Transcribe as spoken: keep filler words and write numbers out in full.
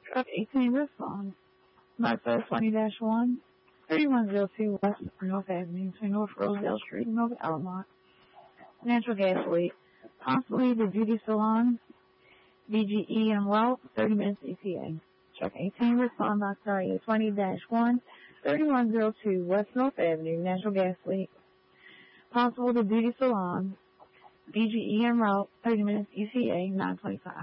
Truck eighteen respond. Northwest twenty dash one, thirty-one oh two West North Avenue, between North Rosedale Street and North Alamo. Natural gas leak. Possibly the beauty salon, B G E and Well, thirty minutes E T A. Truck eighteen respond box area twenty dash one, thirty-one oh two West North Avenue, natural gas leak. Possible the beauty salon, B G E and Route, thirty minutes E T A, nine twenty-five.